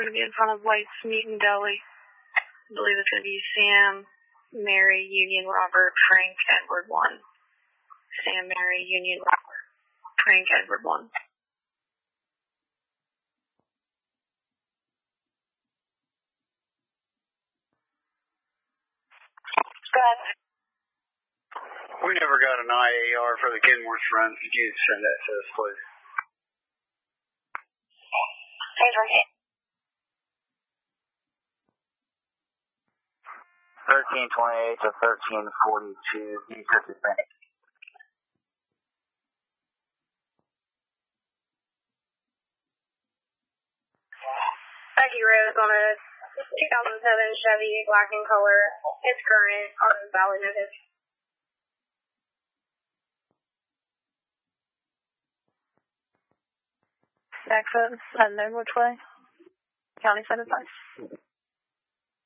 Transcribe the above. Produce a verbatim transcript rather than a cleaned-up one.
going to be in front of White's Meat and Deli. I believe it's going to be Sam, Mary, Union, Robert, Frank, Edward, one. Sam, Mary, Union, Robert, Frank, Edward, one. Go ahead. We never got an I A R for the Kenworth run. Could you send that to us, please? thirteen twenty-eight to thirteen forty-two, East Pacific Bank. Becky Rose on a two thousand seven Chevy, black in color. It's current on valid notice. Access, unknown which way. County side advice.